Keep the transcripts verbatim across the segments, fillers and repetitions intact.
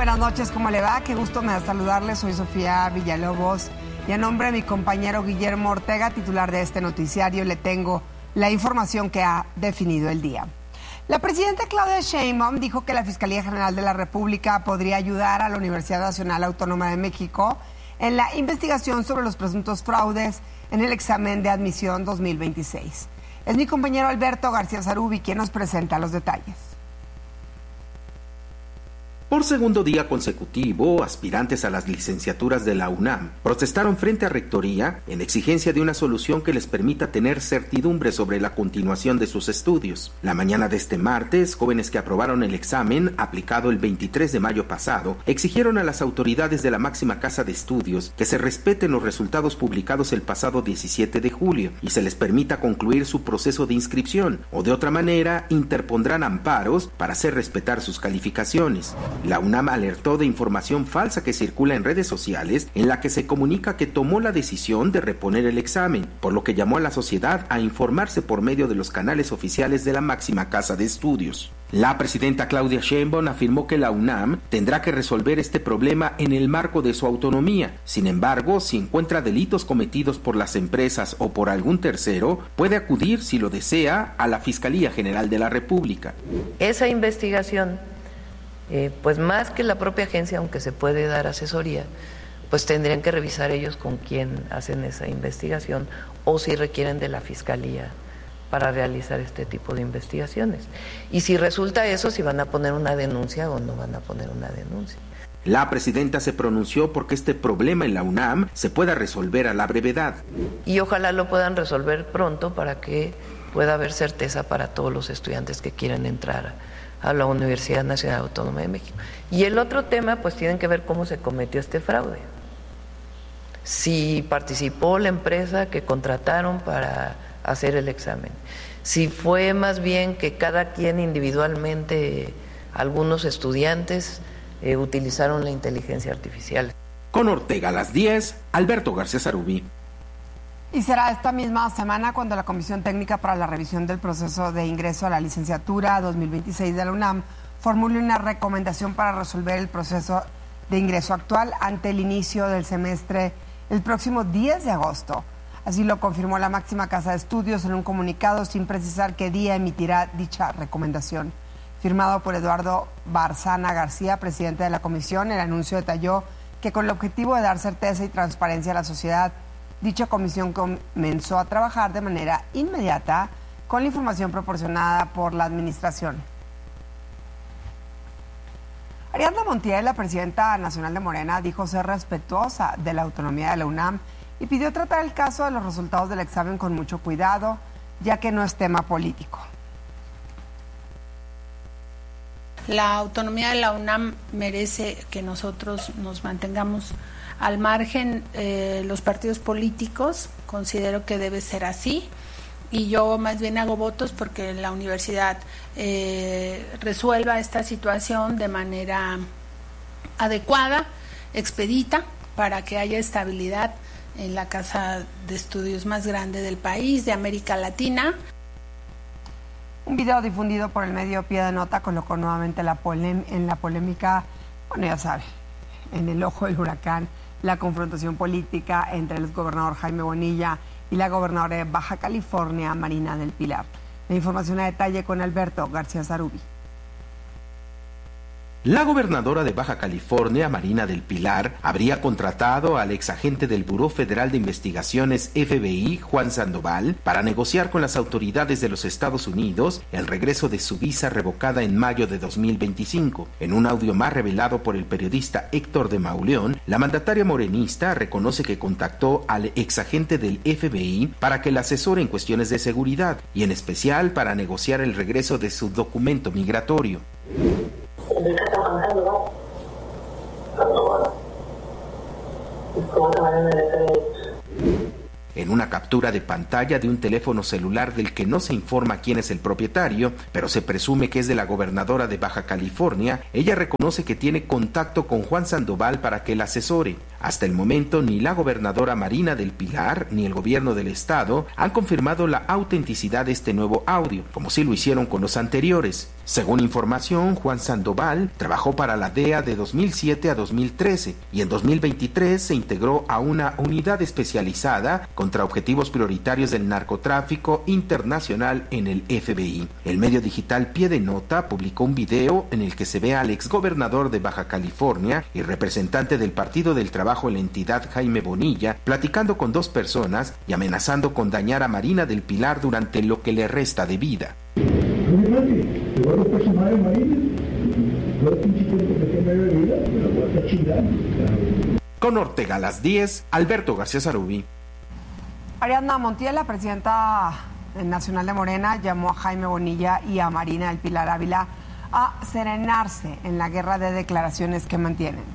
buenas noches, ¿cómo le va? Qué gusto me da saludarles, soy Sofía Villalobos y a nombre de mi compañero Guillermo Ortega, titular de este noticiario, le tengo la información que ha definido el día. La presidenta Claudia Sheinbaum dijo que la Fiscalía General de la República podría ayudar a la Universidad Nacional Autónoma de México en la investigación sobre los presuntos fraudes en el examen de admisión dos mil veintiséis. Es mi compañero Alberto García Zarubi quien nos presenta los detalles. Por segundo día consecutivo, aspirantes a las licenciaturas de la UNAM protestaron frente a Rectoría en exigencia de una solución que les permita tener certidumbre sobre la continuación de sus estudios. La mañana de este martes, jóvenes que aprobaron el examen aplicado el veintitrés de mayo pasado exigieron a las autoridades de la máxima casa de estudios que se respeten los resultados publicados el pasado diecisiete de julio y se les permita concluir su proceso de inscripción, o de otra manera interpondrán amparos para hacer respetar sus calificaciones. La UNAM alertó de información falsa que circula en redes sociales en la que se comunica que tomó la decisión de reponer el examen, por lo que llamó a la sociedad a informarse por medio de los canales oficiales de la máxima casa de estudios. La presidenta Claudia Sheinbaum afirmó que la UNAM tendrá que resolver este problema en el marco de su autonomía. Sin embargo, si encuentra delitos cometidos por las empresas o por algún tercero, puede acudir, si lo desea, a la Fiscalía General de la República. Esa investigación Eh, pues más que la propia agencia, aunque se puede dar asesoría, pues tendrían que revisar ellos con quién hacen esa investigación o si requieren de la fiscalía para realizar este tipo de investigaciones. Y si resulta eso, si van a poner una denuncia o no van a poner una denuncia. La presidenta se pronunció porque este problema en la UNAM se pueda resolver a la brevedad. Y ojalá lo puedan resolver pronto para que pueda haber certeza para todos los estudiantes que quieran entrar a la Universidad Nacional Autónoma de México. Y el otro tema, pues tienen que ver cómo se cometió este fraude. Si participó la empresa que contrataron para hacer el examen. Si fue más bien que cada quien individualmente, algunos estudiantes, eh, utilizaron la inteligencia artificial. Con Ortega a las diez, Alberto García Zarubi. Y será esta misma semana cuando la Comisión Técnica para la Revisión del Proceso de Ingreso a la Licenciatura dos mil veintiséis de la UNAM formule una recomendación para resolver el proceso de ingreso actual ante el inicio del semestre el próximo diez de agosto. Así lo confirmó la máxima casa de estudios en un comunicado sin precisar qué día emitirá dicha recomendación. Firmado por Eduardo Barzana García, presidente de la comisión, el anuncio detalló que con el objetivo de dar certeza y transparencia a la sociedad, dicha comisión comenzó a trabajar de manera inmediata con la información proporcionada por la administración. Ariadna Montiel, la presidenta nacional de Morena, dijo ser respetuosa de la autonomía de la UNAM y pidió tratar el caso de los resultados del examen con mucho cuidado, ya que no es tema político. La autonomía de la UNAM merece que nosotros nos mantengamos al margen. Eh, los partidos políticos, considero que debe ser así, y yo más bien hago votos porque la universidad eh, resuelva esta situación de manera adecuada, expedita, para que haya estabilidad en la casa de estudios más grande del país, de América Latina. Un video difundido por el medio Pie de Nota colocó nuevamente la polem- en la polémica, bueno, ya sabe, en el ojo del huracán, la confrontación política entre el gobernador Jaime Bonilla y la gobernadora de Baja California, Marina del Pilar. La información a detalle con Alberto García Zarubi. La gobernadora de Baja California, Marina del Pilar, habría contratado al exagente del Buró Federal de Investigaciones F B I, Juan Sandoval, para negociar con las autoridades de los Estados Unidos el regreso de su visa revocada en mayo de dos mil veinticinco. En un audio más revelado por el periodista Héctor de Mauleón, la mandataria morenista reconoce que contactó al exagente del F B I para que la asesore en cuestiones de seguridad y en especial para negociar el regreso de su documento migratorio. En una captura de pantalla de un teléfono celular del que no se informa quién es el propietario, pero se presume que es de la gobernadora de Baja California, ella reconoce que tiene contacto con Juan Sandoval para que la asesore. Hasta el momento, ni la gobernadora Marina del Pilar ni el gobierno del estado han confirmado la autenticidad de este nuevo audio, como sí lo hicieron con los anteriores. Según información, Juan Sandoval trabajó para la D E A de dos mil siete a dos mil trece y en dos mil veintitrés se integró a una unidad especializada contra objetivos prioritarios del narcotráfico internacional en el F B I. El medio digital Pie de Nota publicó un video en el que se ve al exgobernador de Baja California y representante del Partido del Trabajo en la entidad, Jaime Bonilla, platicando con dos personas y amenazando con dañar a Marina del Pilar durante lo que le resta de vida. Con Ortega a las diez, Alberto García Zarubi. Ariadna Montiel, la presidenta nacional de Morena, llamó a Jaime Bonilla y a Marina del Pilar Ávila a serenarse en la guerra de declaraciones que mantienen.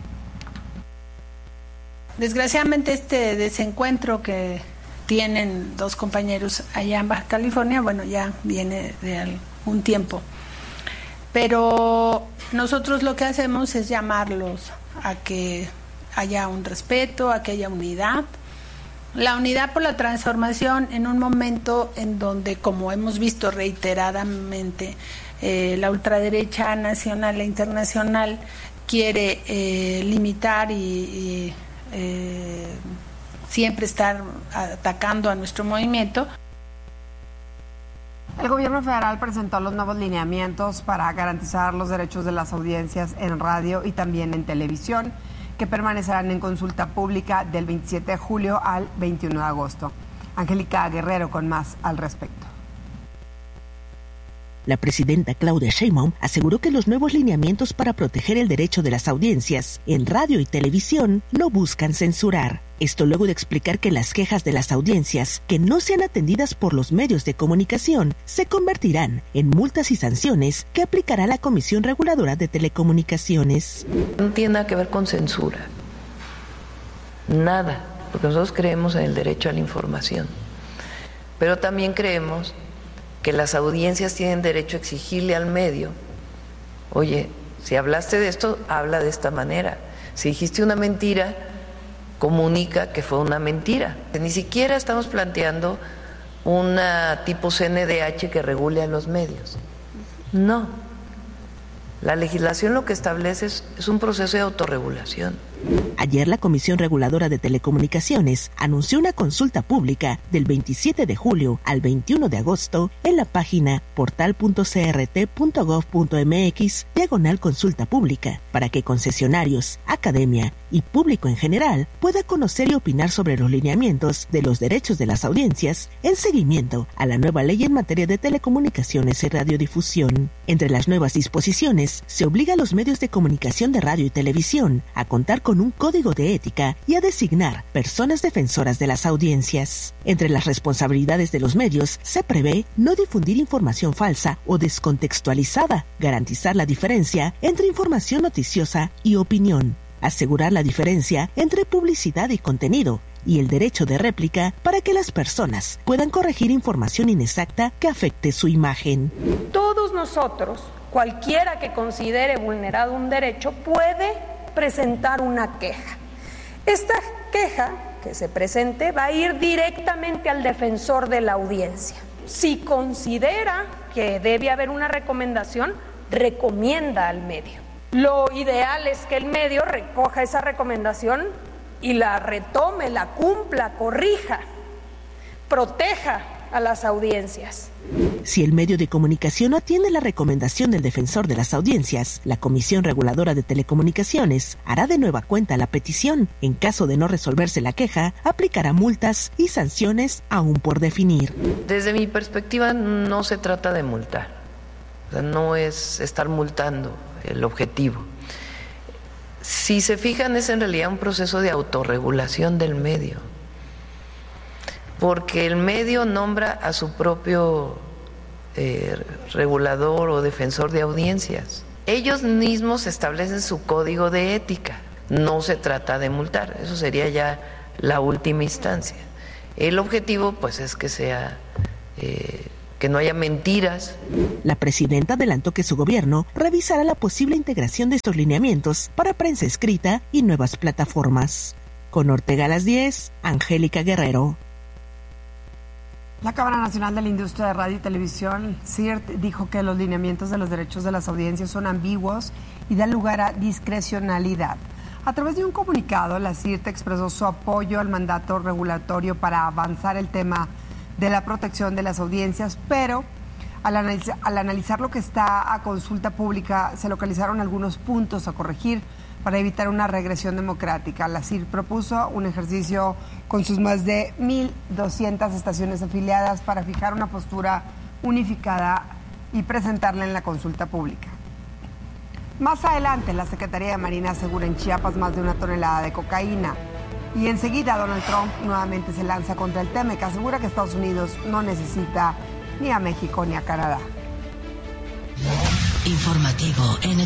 Desgraciadamente este desencuentro que tienen dos compañeros allá en Baja California, bueno, ya viene de algún tiempo. Pero nosotros lo que hacemos es llamarlos a que haya un respeto, a que haya unidad. La unidad por la transformación en un momento en donde, como hemos visto reiteradamente, eh, la ultraderecha nacional e internacional quiere eh, limitar y... y Eh, siempre estar atacando a nuestro movimiento. El gobierno federal presentó los nuevos lineamientos para garantizar los derechos de las audiencias en radio y también en televisión, que permanecerán en consulta pública del veintisiete de julio al veintiuno de agosto. Angélica Guerrero con más al respecto. La presidenta Claudia Sheinbaum aseguró que los nuevos lineamientos para proteger el derecho de las audiencias en radio y televisión no buscan censurar. Esto luego de explicar que las quejas de las audiencias que no sean atendidas por los medios de comunicación se convertirán en multas y sanciones que aplicará la Comisión Reguladora de Telecomunicaciones. No tiene nada que ver con censura. Nada, porque nosotros creemos en el derecho a la información. Pero también creemos que las audiencias tienen derecho a exigirle al medio, oye, si hablaste de esto, habla de esta manera. Si dijiste una mentira, comunica que fue una mentira. Ni siquiera estamos planteando una tipo C N D H que regule a los medios. No. La legislación lo que establece es, es un proceso de autorregulación. Ayer la Comisión Reguladora de Telecomunicaciones anunció una consulta pública del veintisiete de julio al veintiuno de agosto en la página portal punto c r t punto gov punto m x diagonal consulta pública para que concesionarios, academia y público en general pueda conocer y opinar sobre los lineamientos de los derechos de las audiencias en seguimiento a la nueva ley en materia de telecomunicaciones y radiodifusión. Entre las nuevas disposiciones se obliga a los medios de comunicación de radio y televisión a contar con un código de ética y a designar personas defensoras de las audiencias. Entre las responsabilidades de los medios se prevé no difundir información falsa o descontextualizada, garantizar la diferencia entre información noticiosa y opinión, asegurar la diferencia entre publicidad y contenido y el derecho de réplica para que las personas puedan corregir información inexacta que afecte su imagen. Todos nosotros, cualquiera que considere vulnerado un derecho, puede presentar una queja. Esta queja que se presente va a ir directamente al defensor de la audiencia. Si considera que debe haber una recomendación, recomienda al medio. Lo ideal es que el medio recoja esa recomendación y la retome, la cumpla, corrija, proteja a las audiencias. Si el medio de comunicación no atiende la recomendación del defensor de las audiencias, la Comisión Reguladora de Telecomunicaciones hará de nueva cuenta la petición. En caso de no resolverse la queja, aplicará multas y sanciones aún por definir. Desde mi perspectiva no se trata de multar, o sea, no es estar multando el objetivo. Si se fijan, es en realidad un proceso de autorregulación del medio, porque el medio nombra a su propio eh, regulador o defensor de audiencias. Ellos mismos establecen su código de ética. No se trata de multar, eso sería ya la última instancia. El objetivo, pues, es que sea eh, que no haya mentiras. La presidenta adelantó que su gobierno revisará la posible integración de estos lineamientos para prensa escrita y nuevas plataformas. Con Ortega a las diez, Angélica Guerrero. La Cámara Nacional de la Industria de Radio y Televisión, C I R T, dijo que los lineamientos de los derechos de las audiencias son ambiguos y dan lugar a discrecionalidad. A través de un comunicado, la C I R T expresó su apoyo al mandato regulatorio para avanzar el tema de la protección de las audiencias, pero al, analiz- al analizar lo que está a consulta pública, se localizaron algunos puntos a corregir para evitar una regresión democrática. La C I R T propuso un ejercicio con sus más de mil doscientas estaciones afiliadas para fijar una postura unificada y presentarla en la consulta pública. Más adelante, la Secretaría de Marina asegura en Chiapas más de una tonelada de cocaína. Y enseguida Donald Trump nuevamente se lanza contra el tema, que asegura que Estados Unidos no necesita ni a México ni a Canadá. Informativo N